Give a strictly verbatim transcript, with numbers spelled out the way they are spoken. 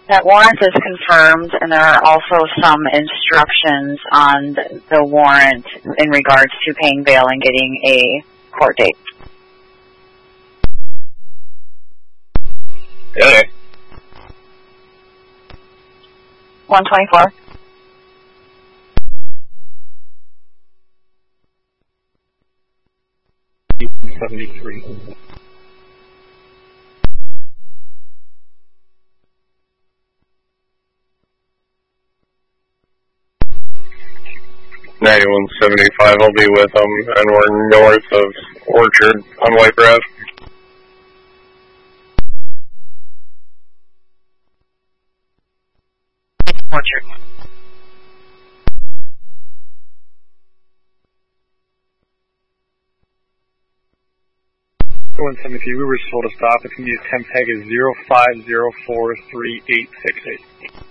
That warrant is confirmed, and there are also some instructions on the, the warrant in regards to paying bail and getting a court date. Okay. one twenty-four. seventy-three. ninety-one seventy-five, I'll be with them, and we're north of Orchard on White Breath. Orchard. one seventy-three, we were told to stop. It's going to be temp tag is zero five zero four three eight six eight.